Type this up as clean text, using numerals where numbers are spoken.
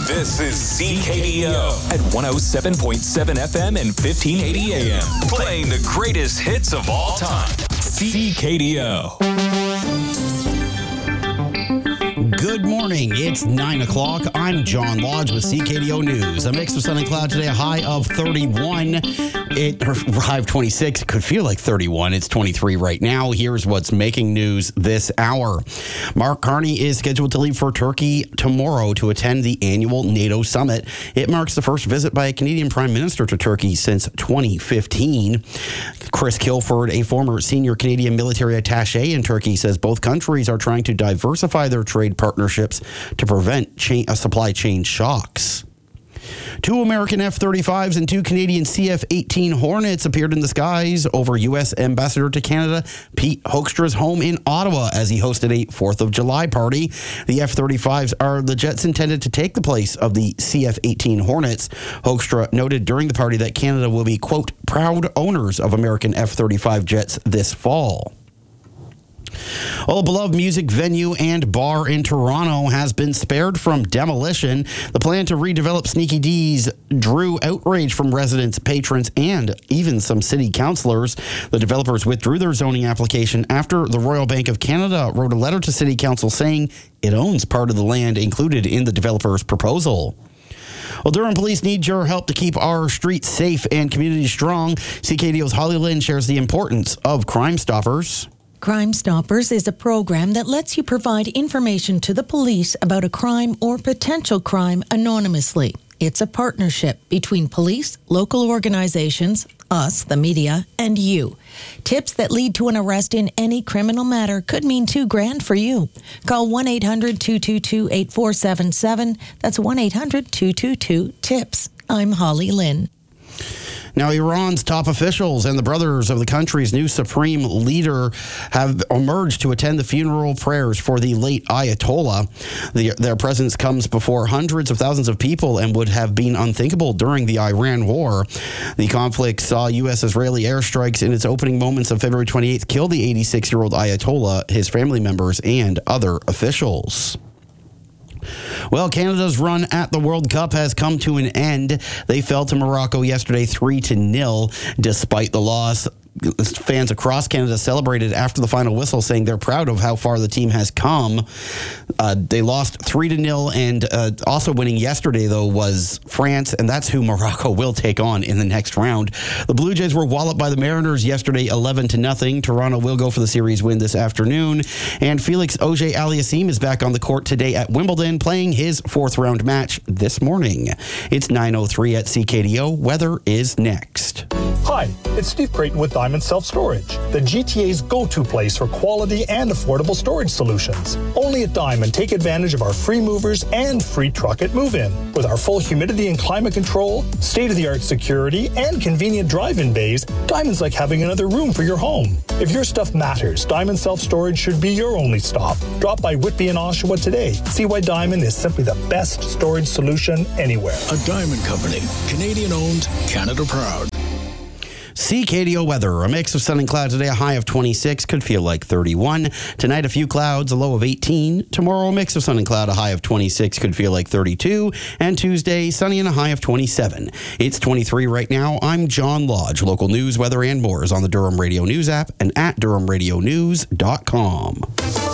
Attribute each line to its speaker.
Speaker 1: This is CKDO at 107.7 FM and 1580 AM. Playing the greatest hits of all time. CKDO.
Speaker 2: Good morning. It's 9 o'clock. I'm John Lodge with CKDO News. A mix of sun and cloud today, a high of 31. High of 26. It could feel like 31. It's 23 right now. Here's what's making news this hour. Mark Carney is scheduled to leave for Turkey tomorrow to attend the annual NATO summit. It marks the first visit by a Canadian Prime Minister to Turkey since 2015. Chris Kilford, a former senior Canadian military attaché in Turkey, says both countries are trying to diversify their trade partnerships to prevent supply chain shocks. 2 American F-35s and 2 Canadian CF-18 Hornets appeared in the skies over U.S. Ambassador to Canada Pete Hoekstra's home in Ottawa as he hosted a 4th of July party. The F-35s are the jets intended to take the place of the CF-18 Hornets. Hoekstra noted during the party that Canada will be, quote, proud owners of American F-35 jets this fall. A beloved music venue and bar in Toronto has been spared from demolition. The plan to redevelop Sneaky D's drew outrage from residents, patrons, and even some city councillors. The developers withdrew their zoning application after the Royal Bank of Canada wrote a letter to City Council saying it owns part of the land included in the developer's proposal. Well, Durham police need your help to keep our streets safe and communities strong. CKDO's Holly Lynn shares the importance of Crime Stoppers.
Speaker 3: Crime Stoppers is a program that lets you provide information to the police about a crime or potential crime anonymously. It's a partnership between police, local organizations, us, the media, and you. Tips that lead to an arrest in any criminal matter could mean $2,000 for you. Call 1-800-222-8477. That's 1-800-222-TIPS. I'm Holly Lynn.
Speaker 2: Now, Iran's top officials and the brothers of the country's new supreme leader have emerged to attend the funeral prayers for the late Ayatollah. Their presence comes before hundreds of thousands of people and would have been unthinkable during the Iran war. The conflict saw U.S.-Israeli airstrikes in its opening moments of February 28th kill the 86-year-old Ayatollah, his family members, and other officials. Well, Canada's run at the World Cup has come to an end. They fell to Morocco yesterday 3-0. Despite the loss, fans across Canada celebrated after the final whistle, saying they're proud of how far the team has come. They lost 3-0, and also winning yesterday, though, was France, and that's who Morocco will take on in the next round. The Blue Jays were walloped by the Mariners yesterday 11-0. Toronto will go for the series win this afternoon, and Felix Auger-Aliassime is back on the court today at Wimbledon, playing his 4th-round match this morning. It's 9:03 at CKDO. Weather is next.
Speaker 4: Hi, it's Steve Creighton with Diamond Self-Storage, the GTA's go-to place for quality and affordable storage solutions. Only at Diamond, take advantage of our free movers and free truck at move-in. With our full humidity and climate control, state-of-the-art security, and convenient drive-in bays, Diamond's like having another room for your home. If your stuff matters, Diamond Self-Storage should be your only stop. Drop by Whitby and Oshawa today. See why Diamond is simply the best storage solution anywhere.
Speaker 5: A Diamond Company, Canadian-owned, Canada proud.
Speaker 2: CKDO weather, a mix of sun and cloud today, a high of 26, could feel like 31. Tonight, a few clouds, a low of 18. Tomorrow, a mix of sun and cloud, a high of 26, could feel like 32. And Tuesday, sunny and a high of 27. It's 23 right now. I'm John Lodge. Local news, weather, and more is on the Durham Radio News app and at DurhamRadioNews.com.